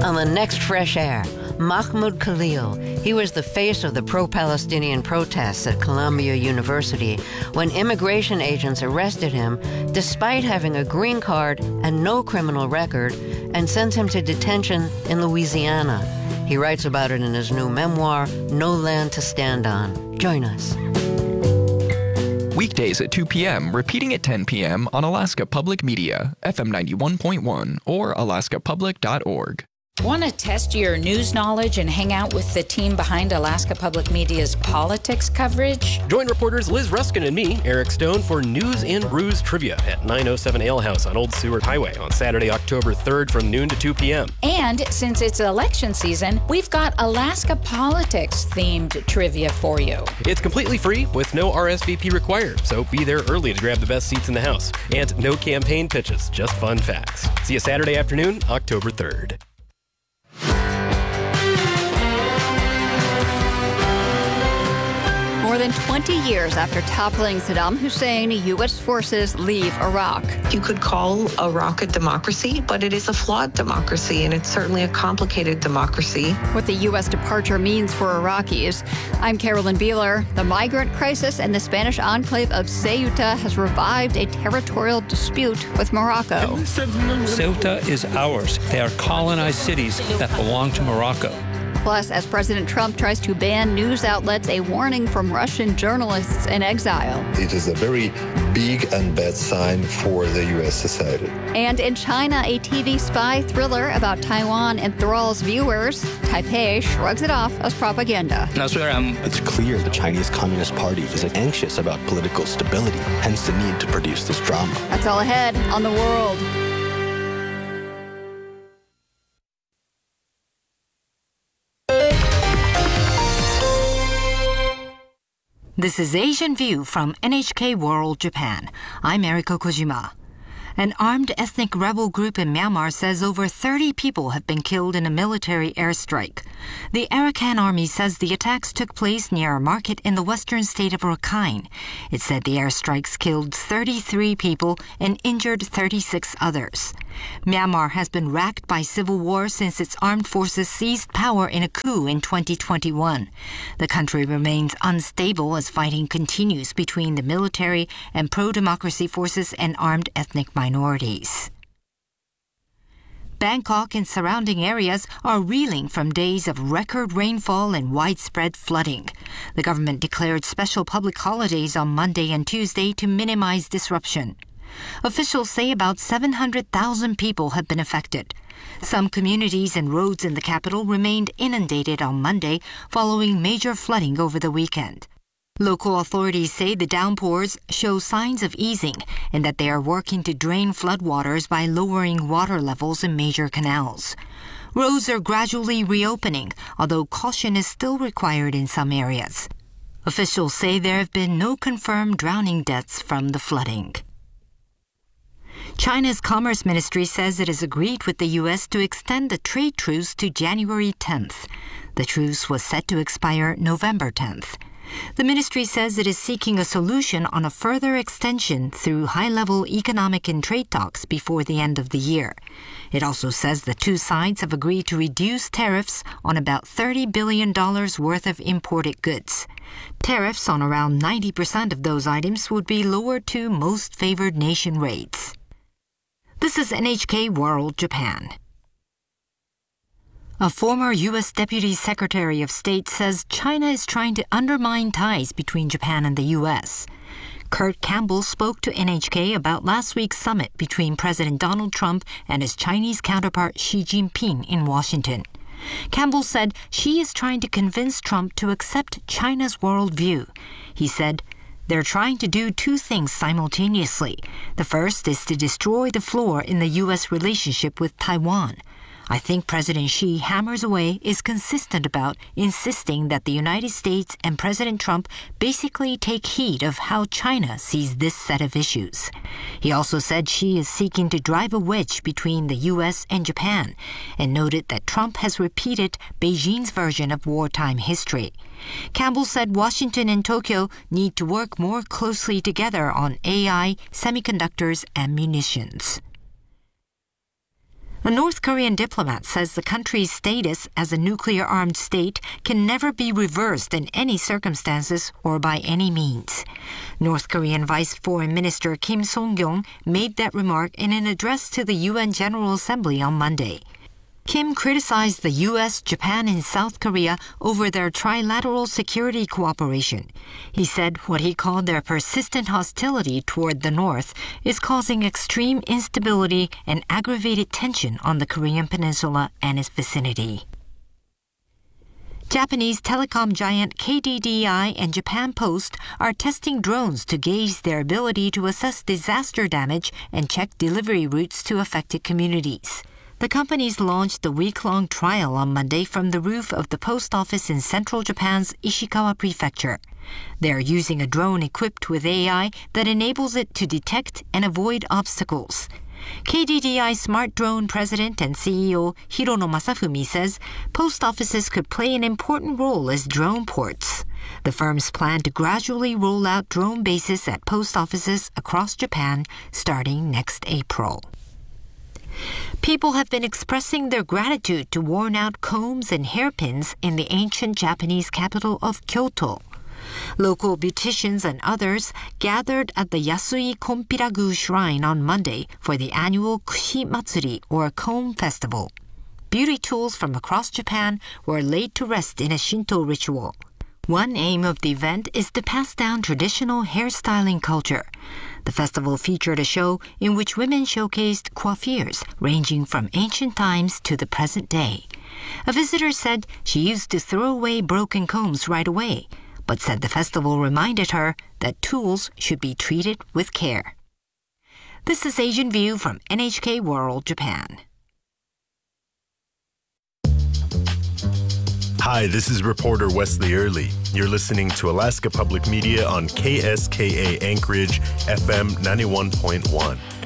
On the next Fresh Air, Mahmoud Khalil. He was the face of the pro-Palestinian protests at Columbia University when immigration agents arrested him despite having a green card and no criminal record and sent him to detention in Louisiana. He writes about it in his new memoir, No Land to Stand On. Join us. Weekdays at 2 p.m., repeating at 10 p.m. on Alaska Public Media, FM 91.1 or alaskapublic.org. Want to test your news knowledge and hang out with the team behind Alaska Public Media's politics coverage? Join reporters Liz Ruskin and me, Eric Stone, for News and Brews Trivia at 907 Ale House on Old Seward Highway on Saturday, October 3rd from noon to 2 p.m. And since it's election season, we've got Alaska politics-themed trivia for you. It's completely free with no RSVP required, so be there early to grab the best seats in the house. And no campaign pitches, just fun facts. See you Saturday afternoon, October 3rd. More than 20 years after toppling Saddam Hussein, U.S. forces leave Iraq. You could call Iraq a democracy, but it is a flawed democracy, and it's certainly a complicated democracy. What the U.S. departure means for Iraqis. I'm Carolyn Beeler. The migrant crisis in the Spanish enclave of Ceuta has revived a territorial dispute with Morocco. Ceuta is ours. They are colonized cities that belong to Morocco. Plus, as President Trump tries to ban news outlets, a warning from Russian journalists in exile. It is a very big and bad sign for the U.S. society. And in China, a TV spy thriller about Taiwan enthralls viewers. Taipei shrugs it off as propaganda. It's clear the Chinese Communist Party is anxious about political stability, hence the need to produce this drama. That's all ahead on The World. This is Asian View from NHK World Japan. I'm Eriko Kojima. An armed ethnic rebel group in Myanmar says over 30 people have been killed in a military airstrike. The Arakan Army says the attacks took place near a market in the western state of Rakhine. It said the airstrikes killed 33 people and injured 36 others. Myanmar has been racked by civil war since its armed forces seized power in a coup in 2021. The country remains unstable as fighting continues between the military and pro-democracy forces and armed ethnic minorities. Bangkok and surrounding areas are reeling from days of record rainfall and widespread flooding. The government declared special public holidays on Monday and Tuesday to minimize disruption. Officials say about 700,000 people have been affected. Some communities and roads in the capital remained inundated on Monday following major flooding over the weekend. Local authorities say the downpours show signs of easing and that they are working to drain floodwaters by lowering water levels in major canals. Roads are gradually reopening, although caution is still required in some areas. Officials say there have been no confirmed drowning deaths from the flooding. China's Commerce Ministry says it has agreed with the U.S. to extend the trade truce to January 10th. The truce was set to expire November 10th. The ministry says it is seeking a solution on a further extension through high-level economic and trade talks before the end of the year. It also says the two sides have agreed to reduce tariffs on about $30 billion worth of imported goods. Tariffs on around 90% of those items would be lowered to most favored nation rates. This is NHK World Japan. A former U.S. Deputy Secretary of State says China is trying to undermine ties between Japan and the U.S. Kurt Campbell spoke to NHK about last week's summit between President Donald Trump and his Chinese counterpart Xi Jinping in Washington. Campbell said Xi is trying to convince Trump to accept China's worldview. He said, "They're trying to do two things simultaneously. The first is to destroy the floor in the U.S. relationship with Taiwan. I think President Xi hammers away is consistent about insisting that the United States and President Trump basically take heed of how China sees this set of issues." He also said Xi is seeking to drive a wedge between the U.S. and Japan and noted that Trump has repeated Beijing's version of wartime history. Campbell said Washington and Tokyo need to work more closely together on AI, semiconductors, and munitions. A North Korean diplomat says the country's status as a nuclear-armed state can never be reversed in any circumstances or by any means. North Korean Vice Foreign Minister Kim Song-kyung made that remark in an address to the UN General Assembly on Monday. Kim criticized the U.S., Japan, and South Korea over their trilateral security cooperation. He said what he called their persistent hostility toward the North is causing extreme instability and aggravated tension on the Korean peninsula and its vicinity. Japanese telecom giant KDDI and Japan Post are testing drones to gauge their ability to assess disaster damage and check delivery routes to affected communities. The companies launched a week-long trial on Monday from the roof of the post office in central Japan's Ishikawa Prefecture. They are using a drone equipped with AI that enables it to detect and avoid obstacles. KDDI Smart Drone President and CEO Hirono Masafumi says post offices could play an important role as drone ports. The firms plan to gradually roll out drone bases at post offices across Japan starting next April. People have been expressing their gratitude to worn-out combs and hairpins in the ancient Japanese capital of Kyoto. Local beauticians and others gathered at the Yasui Konpiragu Shrine on Monday for the annual Kushi Matsuri, or Comb Festival. Beauty tools from across Japan were laid to rest in a Shinto ritual. One aim of the event is to pass down traditional hairstyling culture. The festival featured a show in which women showcased coiffures ranging from ancient times to the present day. A visitor said she used to throw away broken combs right away, but said the festival reminded her that tools should be treated with care. This is Asian View from NHK World Japan. Hi, this is reporter Wesley Early. You're listening to Alaska Public Media on KSKA Anchorage FM 91.1.